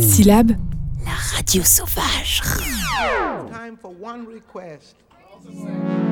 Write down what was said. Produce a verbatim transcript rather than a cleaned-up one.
Syllabe, la radio sauvage. Time for one request.